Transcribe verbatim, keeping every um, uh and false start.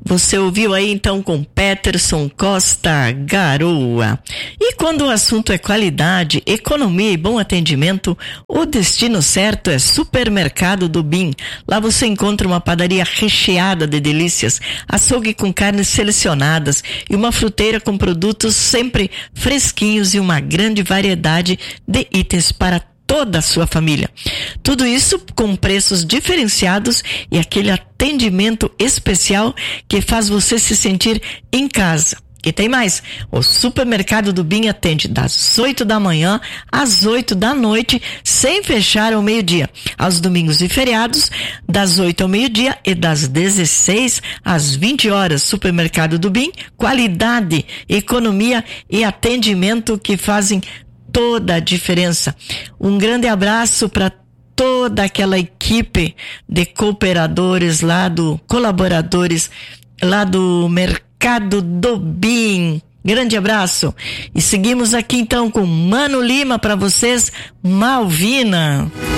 Você ouviu aí então com Peterson Costa, Garoa. E quando o assunto é qualidade, economia e bom atendimento, o destino certo é Supermercado do Bim. Lá você encontra uma padaria recheada de delícias, açougue com carnes selecionadas e uma fruteira com produtos sempre fresquinhos e uma grande variedade de itens para toda a sua família. Tudo isso com preços diferenciados e aquele atendimento especial que faz você se sentir em casa. E tem mais, o Supermercado do Bim atende das oito da manhã às oito da noite, sem fechar ao meio-dia. Aos domingos e feriados, das oito ao meio-dia e das dezesseis às vinte horas. Supermercado do Bim, qualidade, economia e atendimento que fazem toda a diferença. Um grande abraço para toda aquela equipe de cooperadores lá do, colaboradores lá do Mercado do Bim. Grande abraço. E seguimos aqui então com Mano Lima para vocês, Malvina.